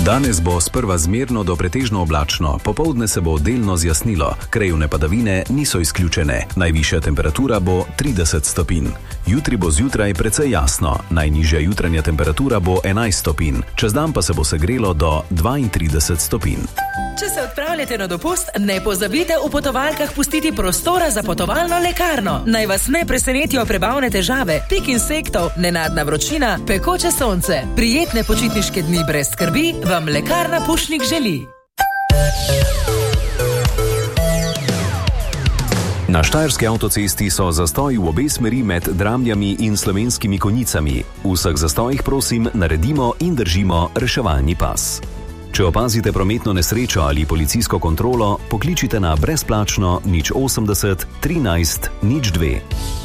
Danes bo sprva zmerno do pretežno oblačno, popoldne se bo delno zjasnilo, krajevne padavine niso izključene, najvišja temperatura bo 30 stopinj. Jutri bo zjutraj precej jasno, najnižja jutranja temperatura bo 11 stopinj, čez dan pa se bo segrelo do 32 stopinj. Če se odpravljate na dopust, ne pozabite v potovalkah pustiti prostora za potovalno lekarno. Naj vas ne presenetijo prebavne težave, pik insektov, nenadna vročina, pekoče sonce. Prijetne počitniške dni brez skrbi vam lekarna Pušnik želi. Na štajerski avtocesti so zastoji v obe smeri med Dramljami in Slovenskimi Konjicami. V vseh zastojih prosim naredimo in držimo reševalni pas. Če opazite prometno nesrečo ali policijsko kontrolo, pokličite na brezplačno 080 13 02.